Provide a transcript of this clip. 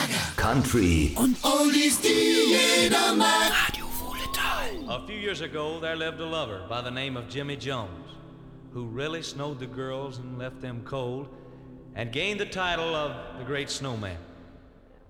Country und Oldies, die jeder mag. Radio Wohletal. A few years ago, there lived a lover by the name of Jimmy Jones, who really snowed the girls and left them cold, and gained the title of the Great Snowman.